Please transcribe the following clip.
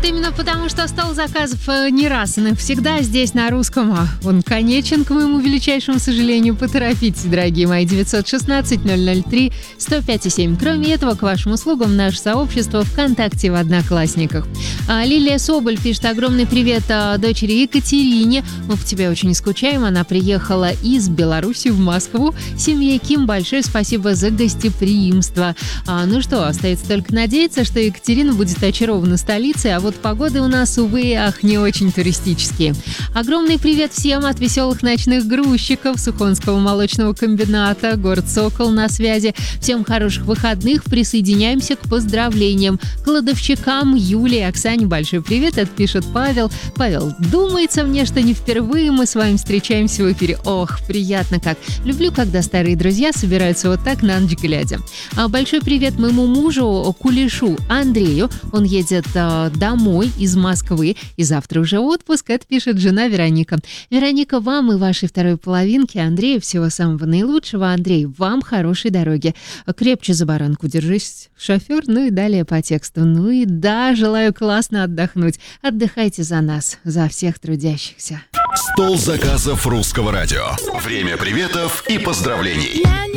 Вот именно потому, что стол заказов не раз и навсегда здесь на русском. Он конечен, к моему величайшему сожалению. Поторопитесь, дорогие мои, 916-003-105,7. Кроме этого, к вашим услугам наше сообщество ВКонтакте в Одноклассниках. Лилия Соболь пишет: огромный привет дочери Екатерине. Мы по тебе очень скучаем. Она приехала из Беларуси в Москву. Семье Ким большое спасибо за гостеприимство. Ну что, остается только надеяться, что Екатерина будет очарована столицей, а вот погоды у нас, увы, не очень туристические. Огромный привет всем от веселых ночных грузчиков Сухонского молочного комбината. Город Сокол на связи. Всем хороших выходных. Присоединяемся к поздравлениям. Кладовщикам Юле и Оксане большой привет. Это пишет Павел. Павел, думается мне, что не впервые мы с вами встречаемся в эфире. Ох, приятно как. Люблю, когда старые друзья собираются вот так на ночь глядя. Большой привет моему мужу Кулешу Андрею. Он едет домой из Москвы, и завтра уже отпуск. Это пишет жена Вероника. Вероника, вам и вашей второй половинке Андрею всего самого наилучшего. Андрей, вам хорошей дороги. Крепче за баранку держись, шофер. Ну и далее по тексту. Ну и да, желаю классно отдохнуть. Отдыхайте за нас, за всех трудящихся. Стол заказов русского радио. Время приветов и поздравлений.